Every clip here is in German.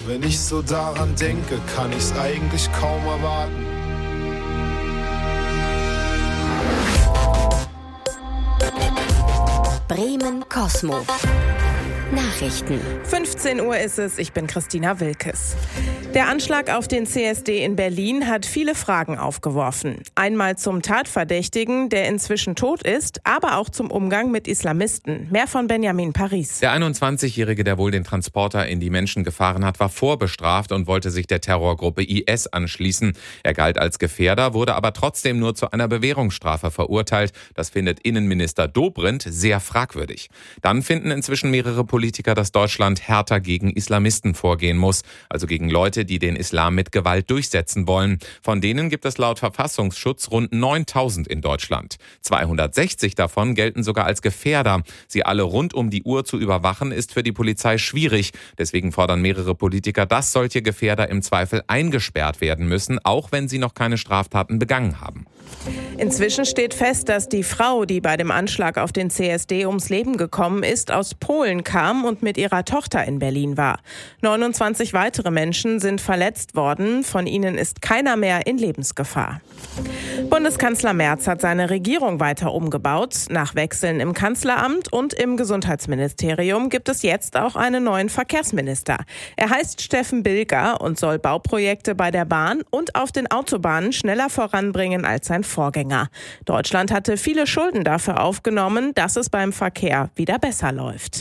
Wenn ich so daran denke, kann ich's eigentlich kaum erwarten. Bremen Cosmo. Nachrichten. 15 Uhr ist es, ich bin Christina Wilkes. Der Anschlag auf den CSD in Berlin hat viele Fragen aufgeworfen. Einmal zum Tatverdächtigen, der inzwischen tot ist, aber auch zum Umgang mit Islamisten. Mehr von Benjamin Paris. Der 21-Jährige, der wohl den Transporter in die Menschen gefahren hat, war vorbestraft und wollte sich der Terrorgruppe IS anschließen. Er galt als Gefährder, wurde aber trotzdem nur zu einer Bewährungsstrafe verurteilt. Das findet Innenminister Dobrindt sehr fragwürdig. Dann finden inzwischen mehrere Politiker, dass Deutschland härter gegen Islamisten vorgehen muss, also gegen Leute, die den Islam mit Gewalt durchsetzen wollen. Von denen gibt es laut Verfassungsschutz rund 9.000 in Deutschland. 260 davon gelten sogar als Gefährder. Sie alle rund um die Uhr zu überwachen, ist für die Polizei schwierig. Deswegen fordern mehrere Politiker, dass solche Gefährder im Zweifel eingesperrt werden müssen, auch wenn sie noch keine Straftaten begangen haben. Inzwischen steht fest, dass die Frau, die bei dem Anschlag auf den CSD ums Leben gekommen ist, aus Polen kam und mit ihrer Tochter in Berlin war. 29 weitere Menschen sind verletzt worden, von ihnen ist keiner mehr in Lebensgefahr. Bundeskanzler Merz hat seine Regierung weiter umgebaut. Nach Wechseln im Kanzleramt und im Gesundheitsministerium gibt es jetzt auch einen neuen Verkehrsminister. Er heißt Steffen Bilger und soll Bauprojekte bei der Bahn und auf den Autobahnen schneller voranbringen als sein Vorgänger. Deutschland hatte viele Schulden dafür aufgenommen, dass es beim Verkehr wieder besser läuft.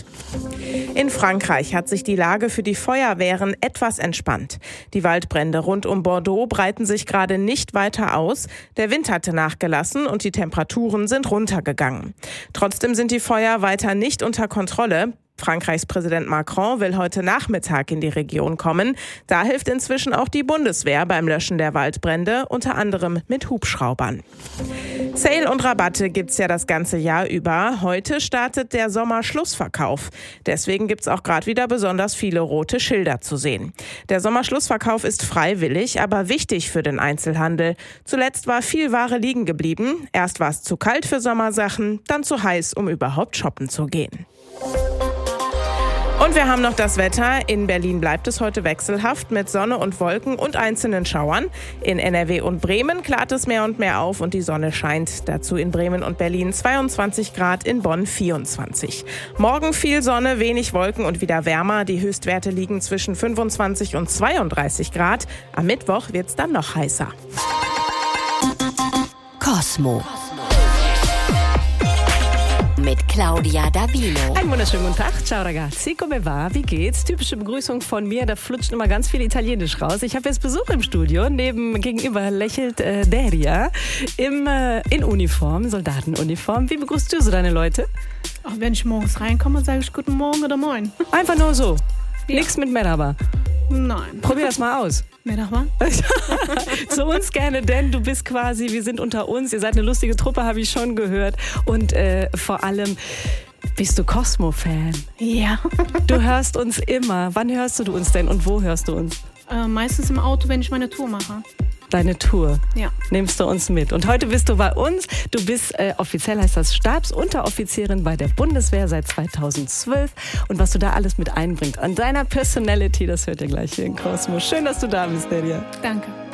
In Frankreich hat sich die Lage für die Feuerwehren etwas entspannt. Die Waldbrände rund um Bordeaux breiten sich gerade nicht weiter aus. Der Wind hatte nachgelassen und die Temperaturen sind runtergegangen. Trotzdem sind die Feuer weiter nicht unter Kontrolle. Frankreichs Präsident Macron will heute Nachmittag in die Region kommen. Da hilft inzwischen auch die Bundeswehr beim Löschen der Waldbrände, unter anderem mit Hubschraubern. Sale und Rabatte gibt's ja das ganze Jahr über. Heute startet der Sommerschlussverkauf. Deswegen gibt's auch gerade wieder besonders viele rote Schilder zu sehen. Der Sommerschlussverkauf ist freiwillig, aber wichtig für den Einzelhandel. Zuletzt war viel Ware liegen geblieben. Erst war es zu kalt für Sommersachen, dann zu heiß, um überhaupt shoppen zu gehen. Und wir haben noch das Wetter. In Berlin bleibt es heute wechselhaft mit Sonne und Wolken und einzelnen Schauern. In NRW und Bremen klart es mehr und mehr auf und die Sonne scheint. Dazu in Bremen und Berlin 22 Grad, in Bonn 24. Morgen viel Sonne, wenig Wolken und wieder wärmer. Die Höchstwerte liegen zwischen 25 und 32 Grad. Am Mittwoch wird es dann noch heißer. Cosmo. Mit Claudia Davino. Einen wunderschönen guten Tag. Ciao ragazzi, come va? Wie geht's? Typische Begrüßung von mir, da flutscht immer ganz viel Italienisch raus. Ich habe jetzt Besuch im Studio. Gegenüber lächelt Deria in Uniform, Soldatenuniform. Wie begrüßt du so deine Leute? Auch wenn ich morgens reinkomme, sage ich guten Morgen oder Moin. Einfach nur so? Ja. Nichts mit Merhaba? Nein. Probier das mal aus. Merhaba. Zu uns gerne, denn du bist quasi, wir sind unter uns, ihr seid eine lustige Truppe, habe ich schon gehört. Und vor allem, bist du Cosmo-Fan? Ja. Du hörst uns immer. Wann hörst du uns denn und wo hörst du uns? Meistens im Auto, wenn ich meine Tour mache. Deine Tour. Ja. Nimmst du uns mit. Und heute bist du bei uns. Du bist, offiziell heißt das Stabsunteroffizierin bei der Bundeswehr seit 2012. Und was du da alles mit einbringst an deiner Personality, das hört ihr gleich hier in Cosmo. Schön, dass du da bist, Deria. Danke.